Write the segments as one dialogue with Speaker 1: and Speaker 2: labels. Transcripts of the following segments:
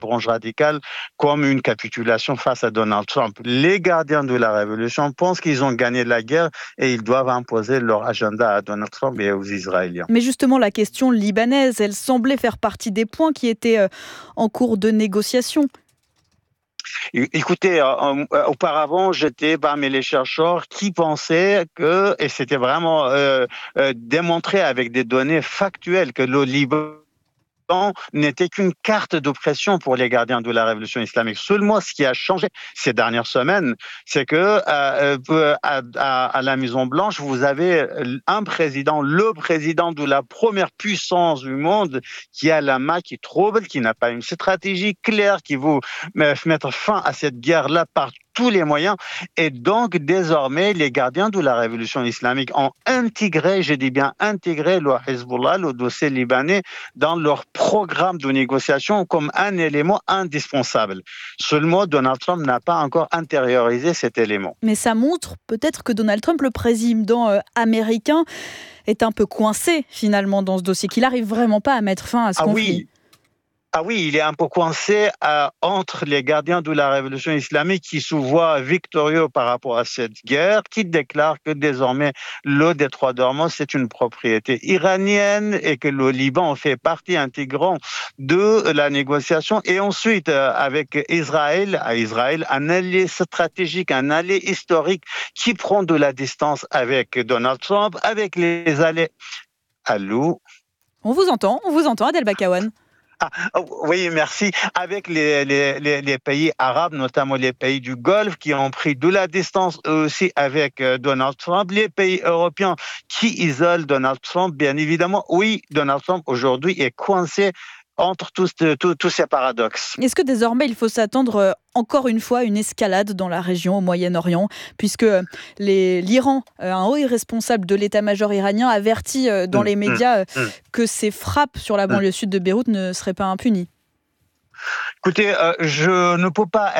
Speaker 1: branche radicale comme une capitulation face à Donald Trump. Les gardiens de la révolution pensent qu'ils ont gagné la guerre et ils doivent imposer leur agenda à Donald Trump et aux Israéliens.
Speaker 2: Mais justement, la question libanaise, elle semblait faire partie des points qui étaient en cours de négociation.
Speaker 1: Écoutez, auparavant, j'étais parmi les chercheurs qui pensaient que, et c'était vraiment démontré avec des données factuelles, que le Liban n'était qu'une carte d'oppression pour les gardiens de la révolution islamique. Seulement, ce qui a changé ces dernières semaines, c'est que à la Maison Blanche, vous avez un président, le président de la première puissance du monde, qui a la main qui trouble, qui n'a pas une stratégie claire, qui veut mettre fin à cette guerre-là par tous les moyens. Et donc, désormais, les gardiens de la révolution islamique ont intégré, je dis bien intégré, le Hezbollah, le dossier libanais, dans leur programme de négociation comme un élément indispensable. Seulement, Donald Trump n'a pas encore intériorisé cet élément.
Speaker 2: Mais ça montre peut-être que Donald Trump, le président américain, est un peu coincé finalement dans ce dossier, qu'il n'arrive vraiment pas à mettre fin à ce conflit.
Speaker 1: Oui. Ah oui, il est un peu coincé entre les gardiens de la révolution islamique qui se voient victorieux par rapport à cette guerre, qui déclarent que désormais le détroit d'Ormuz c'est une propriété iranienne et que le Liban fait partie intégrante de la négociation. Et ensuite, avec Israël, un allié stratégique, un allié historique qui prend de la distance avec Donald Trump, avec les alliés. Allô?
Speaker 2: On vous entend, Adel Bakawan.
Speaker 1: Oui, merci. Avec les pays arabes, notamment les pays du Golfe, qui ont pris de la distance aussi avec Donald Trump, les pays européens qui isolent Donald Trump, bien évidemment, oui, Donald Trump aujourd'hui est coincé entre tous ces paradoxes.
Speaker 2: Est-ce que désormais il faut s'attendre encore une fois à une escalade dans la région au Moyen-Orient, puisque l'Iran, un haut responsable de l'état-major iranien, avertit dans les médias que ces frappes sur la banlieue sud de Beyrouth ne seraient pas impunies?
Speaker 1: Écoutez, je ne peux pas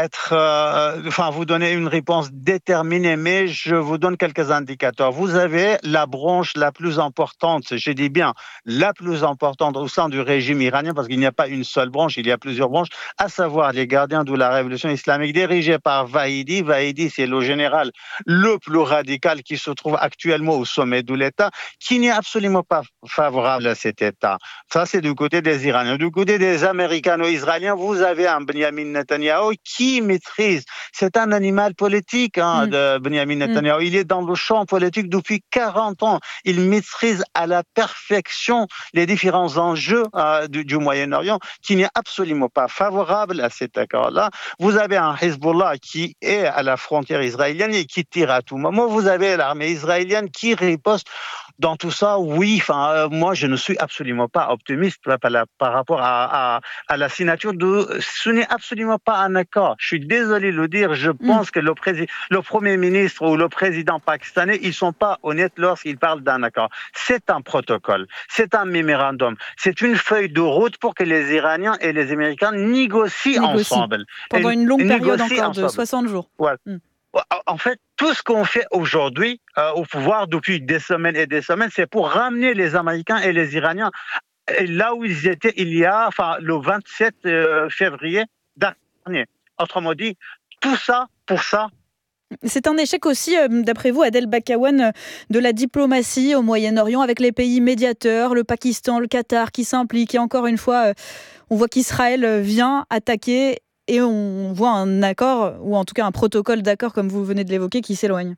Speaker 1: vous donner une réponse déterminée, mais je vous donne quelques indicateurs. Vous avez la branche la plus importante, je dis bien la plus importante au sein du régime iranien, parce qu'il n'y a pas une seule branche, il y a plusieurs branches, à savoir les gardiens de la révolution islamique dirigés par Vahidi. Vahidi, c'est le général le plus radical qui se trouve actuellement au sommet de l'État, qui n'est absolument pas favorable à cet État. Ça, c'est du côté des Iraniens. Du côté des Américano-Israéliens, vous avez un Benjamin Netanyahu qui maîtrise. C'est un animal politique, de Benjamin Netanyahu. Il est dans le champ politique depuis 40 ans. Il maîtrise à la perfection les différents enjeux du Moyen-Orient, qui n'est absolument pas favorable à cet accord-là. Vous avez un Hezbollah qui est à la frontière israélienne et qui tire à tout moment. Vous avez l'armée israélienne qui riposte. Dans tout ça, oui, moi, je ne suis absolument pas optimiste par rapport à la signature ce n'est absolument pas un accord. Je suis désolé de le dire. Je pense que le Premier ministre ou le président pakistanais, ils sont pas honnêtes lorsqu'ils parlent d'un accord. C'est un protocole. C'est un mémorandum. C'est une feuille de route pour que les Iraniens et les Américains négocient ensemble.
Speaker 2: Pendant une longue période encore de 60 jours.
Speaker 1: Ouais. En fait, tout ce qu'on fait aujourd'hui au pouvoir depuis des semaines et des semaines, c'est pour ramener les Américains et les Iraniens là où ils étaient le 27 février dernier. Autrement dit, tout ça pour ça.
Speaker 2: C'est un échec aussi, d'après vous, Adel Bakawan, de la diplomatie au Moyen-Orient avec les pays médiateurs, le Pakistan, le Qatar qui s'impliquent. Et encore une fois, on voit qu'Israël vient attaquer et on voit un accord, ou en tout cas un protocole d'accord, comme vous venez de l'évoquer, qui s'éloigne.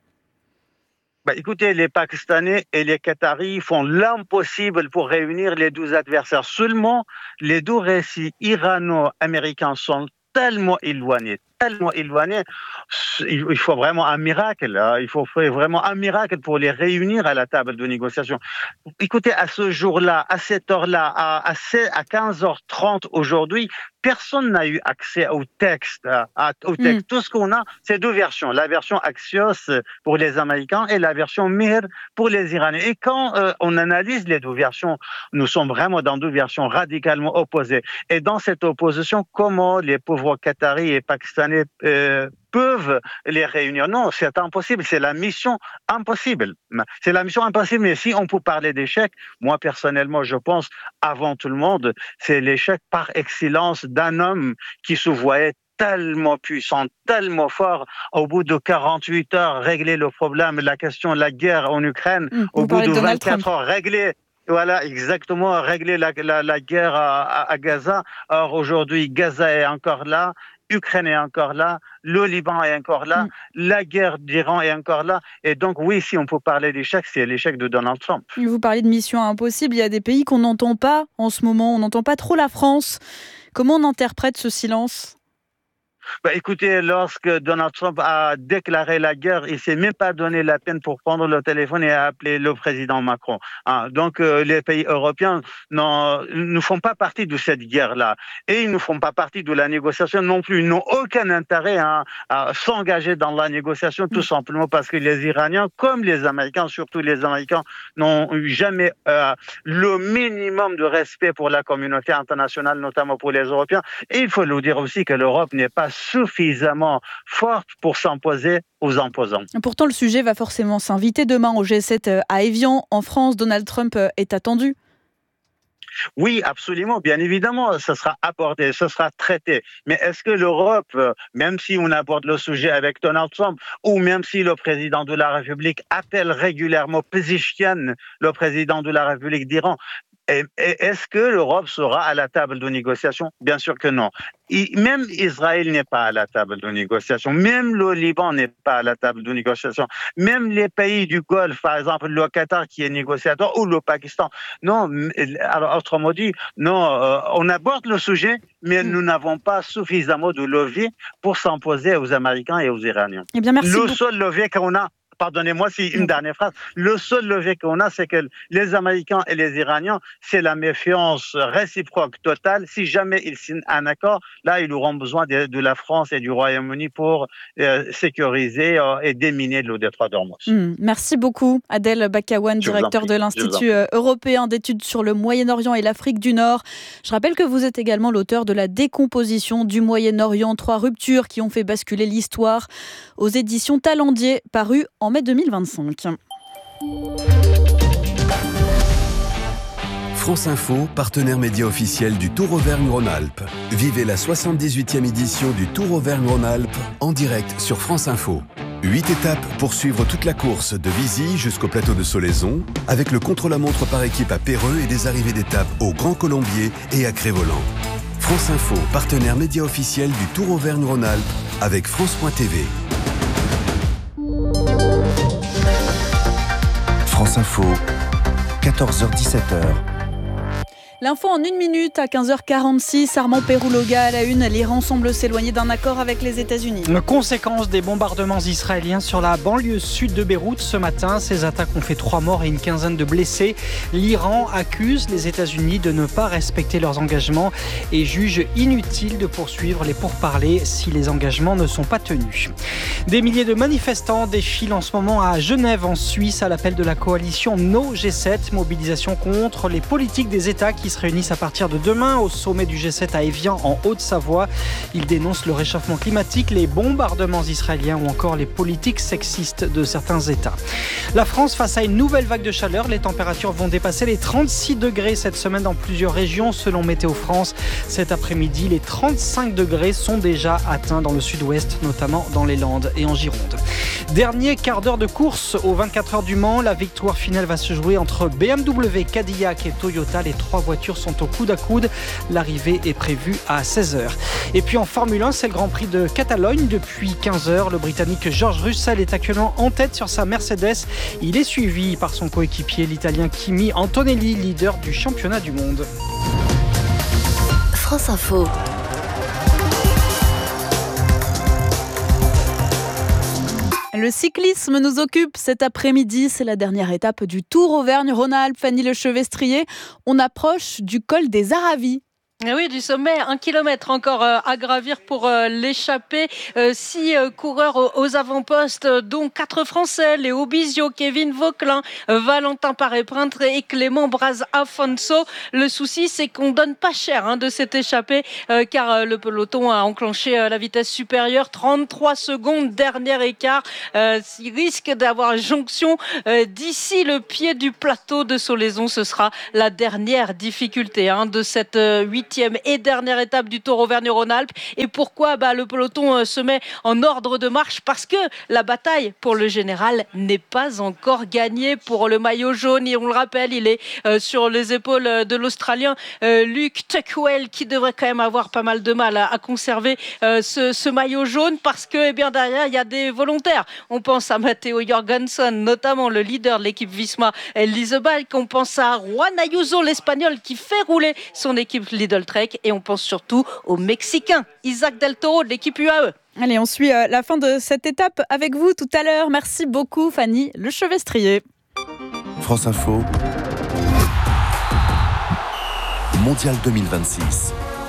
Speaker 1: Écoutez, les Pakistanais et les Qataris font l'impossible pour réunir les deux adversaires. Seulement, les deux récits irano-américains sont tellement éloignés. Il faut vraiment un miracle. Il faut vraiment un miracle pour les réunir à la table de négociation. Écoutez, à ce jour-là, à cette heure-là, à 15h30 aujourd'hui, personne n'a eu accès au texte. Tout ce qu'on a, c'est deux versions. La version Axios pour les Américains et la version Mir pour les Iraniens. Et quand on analyse les deux versions, nous sommes vraiment dans deux versions radicalement opposées. Et dans cette opposition, comment les pauvres Qataris et Pakistanais peuvent les réunir. Non, c'est impossible, c'est la mission impossible. C'est la mission impossible, mais si on peut parler d'échec, moi personnellement, je pense, avant tout le monde, c'est l'échec par excellence d'un homme qui se voyait tellement puissant, tellement fort, au bout de 48 heures, régler le problème, la question de la guerre en Ukraine, au bout de 24 heures, régler. Voilà, exactement, régler la guerre à Gaza. Or, aujourd'hui, Gaza est encore là, Ukraine est encore là, le Liban est encore là, la guerre d'Iran est encore là. Et donc, oui, si on peut parler d'échec, c'est l'échec de Donald Trump.
Speaker 2: Vous parlez de mission impossible, il y a des pays qu'on n'entend pas en ce moment, on n'entend pas trop la France. Comment on interprète ce silence ?
Speaker 1: Écoutez, lorsque Donald Trump a déclaré la guerre, il ne s'est même pas donné la peine pour prendre le téléphone et appeler le président Macron. Donc, les pays européens ne font pas partie de cette guerre-là. Et ils ne font pas partie de la négociation non plus. Ils n'ont aucun intérêt à s'engager dans la négociation, tout simplement parce que les Iraniens, comme les Américains, surtout les Américains, n'ont eu jamais le minimum de respect pour la communauté internationale, notamment pour les Européens. Et il faut le dire aussi que l'Europe n'est pas suffisamment forte pour s'imposer aux imposants.
Speaker 2: Pourtant, le sujet va forcément s'inviter demain au G7 à Évian, en France. Donald Trump est attendu.
Speaker 1: Oui, absolument, bien évidemment, ça sera abordé, ça sera traité. Mais est-ce que l'Europe, même si on aborde le sujet avec Donald Trump, ou même si le président de la République appelle régulièrement Pezeshkian, le président de la République d'Iran, est-ce que l'Europe sera à la table de négociation ? Bien sûr que non. Même Israël n'est pas à la table de négociation. Même le Liban n'est pas à la table de négociation. Même les pays du Golfe, par exemple le Qatar qui est négociateur, ou le Pakistan. Non, alors autrement dit, non, on aborde le sujet, mais nous n'avons pas suffisamment de levier pour s'imposer aux Américains et aux Iraniens.
Speaker 2: Eh bien, merci
Speaker 1: le seul levier qu'on a, pardonnez-moi, si une dernière phrase. Le seul levier qu'on a, c'est que les Américains et les Iraniens, c'est la méfiance réciproque totale. Si jamais ils signent un accord, là, ils auront besoin de la France et du Royaume-Uni pour sécuriser et déminer le détroit d'Ormuz.
Speaker 2: Merci beaucoup, Adel Bakawan, directeur de l'Institut européen d'études sur le Moyen-Orient et l'Afrique du Nord. Je rappelle que vous êtes également l'auteur de La décomposition du Moyen-Orient, 3 ruptures qui ont fait basculer l'histoire, aux éditions Talendier, paru en mai 2025.
Speaker 3: France Info, partenaire média officiel du Tour Auvergne-Rhône-Alpes. Vivez la 78e édition du Tour Auvergne-Rhône-Alpes en direct sur France Info. 8 étapes pour suivre toute la course de Vizy jusqu'au plateau de Solaison, avec le contre-la-montre par équipe à Péreux et des arrivées d'étape au Grand Colombier et à Crévolant. France Info, partenaire média officiel du Tour Auvergne-Rhône-Alpes avec France.tv. France Info, 14h-17h.
Speaker 2: L'info en 1 minute à 15h46. Armand Pérouloga à la une. L'Iran semble s'éloigner d'un accord avec les États-Unis.
Speaker 4: Conséquence des bombardements israéliens sur la banlieue sud de Beyrouth ce matin. Ces attaques ont fait 3 morts et une quinzaine de blessés. L'Iran accuse les États-Unis de ne pas respecter leurs engagements et juge inutile de poursuivre les pourparlers si les engagements ne sont pas tenus. Des milliers de manifestants défilent en ce moment à Genève, en Suisse, à l'appel de la coalition No G7. Mobilisation contre les politiques des États qui se réunissent à partir de demain au sommet du G7 à Évian en Haute-Savoie. Ils dénoncent le réchauffement climatique, les bombardements israéliens ou encore les politiques sexistes de certains États. La France face à une nouvelle vague de chaleur. Les températures vont dépasser les 36 degrés cette semaine dans plusieurs régions selon Météo France. Cet après-midi, les 35 degrés sont déjà atteints dans le sud-ouest, notamment dans les Landes et en Gironde. Dernier quart d'heure de course aux 24 heures du Mans. La victoire finale va se jouer entre BMW, Cadillac et Toyota. Les 3 voitures sont au coude à coude. L'arrivée est prévue à 16h. Et puis en Formule 1, c'est le Grand Prix de Catalogne depuis 15h. Le Britannique George Russell est actuellement en tête sur sa Mercedes. Il est suivi par son coéquipier, l'Italien Kimi Antonelli, leader du championnat du monde.
Speaker 5: France Info.
Speaker 2: Le cyclisme nous occupe cet après-midi. C'est la dernière étape du Tour Auvergne-Rhône-Alpes. Fanny Lechevestrier, on approche du col des Aravis.
Speaker 5: Oui, du sommet, 1 kilomètre encore à gravir pour l'échappée. 6 coureurs aux avant-postes, dont 4 Français, Léo Bizio, Kevin Vauquelin, Valentin Paré-Printre et Clément Braz-Afonso. Le souci, c'est qu'on donne pas cher de cette échappée, car le peloton a enclenché la vitesse supérieure, 33 secondes, dernier écart. Il risque d'avoir jonction d'ici le pied du plateau de Solaison. Ce sera la dernière difficulté de cette 8e et dernière étape du Tour Auvergne-Rhône-Alpes. Et pourquoi le peloton se met en ordre de marche? Parce que la bataille pour le général n'est pas encore gagnée pour le maillot jaune. Et on le rappelle, il est sur les épaules de l'Australien Luke Tuckwell, qui devrait quand même avoir pas mal de mal à conserver ce maillot jaune, parce que derrière, il y a des volontaires. On pense à Matteo Jorgensen, notamment le leader de l'équipe Visma, Elizabeth. On pense à Juan Ayuso, l'Espagnol, qui fait rouler son équipe Lidl Trek, et on pense surtout au Mexicain Isaac Del Toro de l'équipe UAE.
Speaker 2: Allez, on suit la fin de cette étape avec vous tout à l'heure. Merci beaucoup Fanny Lechevestrier.
Speaker 3: France Info, Mondial 2026.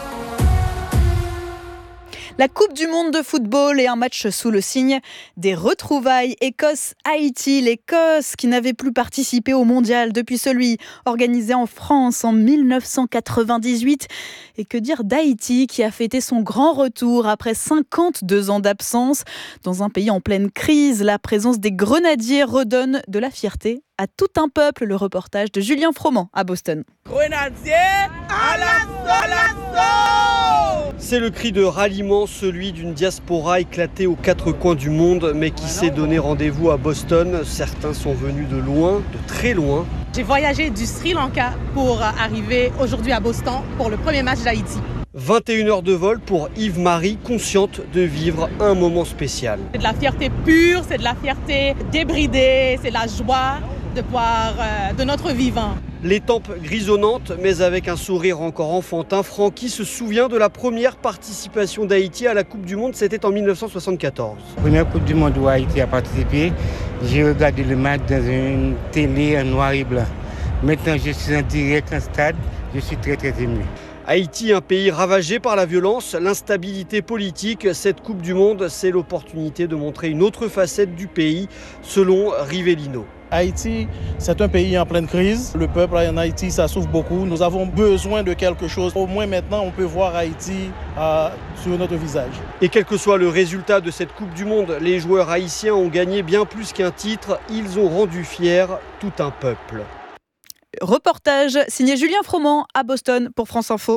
Speaker 2: La Coupe du Monde de football et un match sous le signe des retrouvailles Écosse-Haïti. L'Écosse qui n'avait plus participé au Mondial depuis celui organisé en France en 1998. Et que dire d'Haïti qui a fêté son grand retour après 52 ans d'absence. Dans un pays en pleine crise, la présence des grenadiers redonne de la fierté à tout un peuple. Le reportage de Julien Froment à Boston.
Speaker 6: Grenadiers à l'assaut!
Speaker 7: C'est le cri de ralliement, celui d'une diaspora éclatée aux 4 coins du monde, mais qui s'est donné rendez-vous à Boston. Certains sont venus de loin, de très loin.
Speaker 6: J'ai voyagé du Sri Lanka pour arriver aujourd'hui à Boston pour le premier match d'Haïti.
Speaker 7: 21 heures de vol pour Yves-Marie, consciente de vivre un moment spécial.
Speaker 6: C'est de la fierté pure, c'est de la fierté débridée, c'est de la joie de voir de notre vivant.
Speaker 7: Les tempes grisonnantes, mais avec un sourire encore enfantin, Francky se souvient de la première participation d'Haïti à la Coupe du Monde, c'était en 1974.
Speaker 8: Première Coupe du Monde où Haïti a participé, j'ai regardé le match dans une télé en noir et blanc. Maintenant, je suis en direct en stade, je suis très très ému.
Speaker 7: Haïti, un pays ravagé par la violence, l'instabilité politique. Cette Coupe du Monde, c'est l'opportunité de montrer une autre facette du pays, selon Rivellino.
Speaker 9: Haïti, c'est un pays en pleine crise. Le peuple en Haïti, ça souffre beaucoup. Nous avons besoin de quelque chose. Au moins maintenant, on peut voir Haïti sur notre visage.
Speaker 7: Et quel que soit le résultat de cette Coupe du Monde, les joueurs haïtiens ont gagné bien plus qu'un titre. Ils ont rendu fier tout un peuple.
Speaker 2: Reportage signé Julien Froment à Boston pour France Info.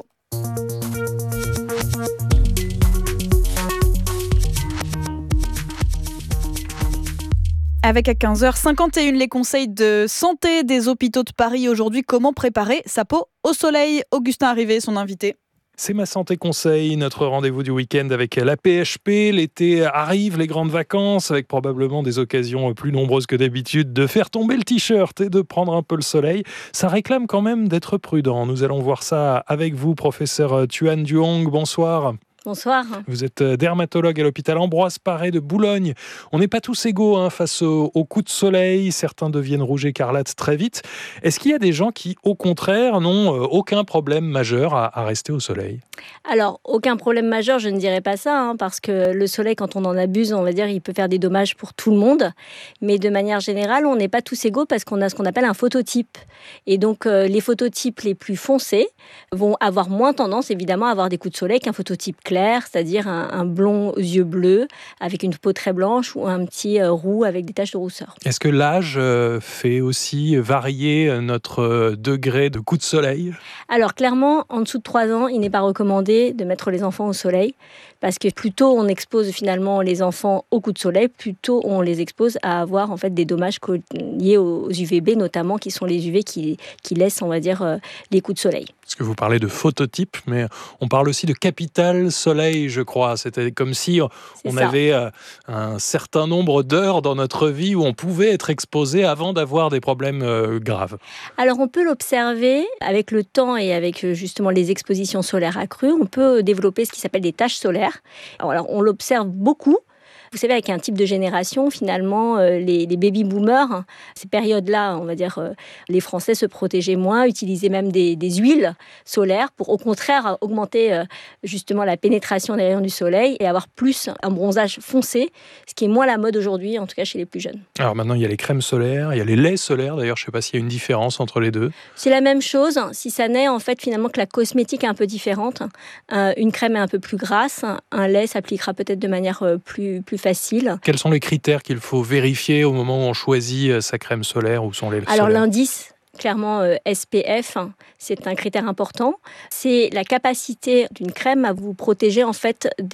Speaker 2: Avec à 15h51 les conseils de santé des hôpitaux de Paris. Aujourd'hui, comment préparer sa peau au soleil? Augustin Arrivé, son invité.
Speaker 10: C'est Ma Santé Conseil, notre rendez-vous du week-end avec la PHP. L'été arrive, les grandes vacances, avec probablement des occasions plus nombreuses que d'habitude de faire tomber le t-shirt et de prendre un peu le soleil. Ça réclame quand même d'être prudent. Nous allons voir ça avec vous, professeur Tuan Duong. Bonsoir.
Speaker 11: Bonsoir.
Speaker 10: Vous êtes dermatologue à l'hôpital Ambroise Paré de Boulogne. On n'est pas tous égaux face aux coups de soleil. Certains deviennent rouges écarlates très vite. Est-ce qu'il y a des gens qui, au contraire, n'ont aucun problème majeur à rester au soleil ?
Speaker 11: Alors, aucun problème majeur, je ne dirais pas ça, parce que le soleil, quand on en abuse, on va dire, il peut faire des dommages pour tout le monde. Mais de manière générale, on n'est pas tous égaux parce qu'on a ce qu'on appelle un phototype. Et donc, les phototypes les plus foncés vont avoir moins tendance, évidemment, à avoir des coups de soleil qu'un phototype clair, c'est-à-dire un blond aux yeux bleus, avec une peau très blanche, ou un petit roux avec des taches de rousseur.
Speaker 10: Est-ce que l'âge fait aussi varier notre degré de coup de soleil ?
Speaker 11: Alors, clairement, en dessous de 3 ans, il n'est pas recommandé de mettre les enfants au soleil, parce que plus tôt on expose finalement les enfants aux coups de soleil, plus tôt on les expose à avoir en fait des dommages liés aux UVB, notamment qui sont les UV qui laissent, on va dire, les coups de soleil.
Speaker 10: Parce que vous parlez de phototype, mais on parle aussi de capital soleil, je crois. C'était comme si on avait un certain nombre d'heures dans notre vie où on pouvait être exposé avant d'avoir des problèmes graves.
Speaker 11: Alors on peut l'observer avec le temps et avec justement les expositions solaires accrues. On peut développer ce qui s'appelle des taches solaires. Alors on l'observe beaucoup Vous savez, avec un type de génération, finalement, les baby-boomers, ces périodes-là, on va dire, les Français se protégeaient moins, utilisaient même des huiles solaires pour, au contraire, augmenter justement la pénétration des rayons du soleil et avoir plus un bronzage foncé, ce qui est moins la mode aujourd'hui, en tout cas chez les plus jeunes.
Speaker 10: Alors maintenant, il y a les crèmes solaires, il y a les laits solaires. D'ailleurs, je ne sais pas s'il y a une différence entre les deux.
Speaker 11: C'est la même chose, si ça n'est en fait finalement que la cosmétique est un peu différente. Une crème est un peu plus grasse, un lait s'appliquera peut-être de manière plus facile.
Speaker 10: Quels sont les critères qu'il faut vérifier au moment où on choisit sa crème solaire ou son lait solaire?
Speaker 11: Alors l'indice, clairement SPF, c'est un critère important. C'est la capacité d'une crème à vous protéger en fait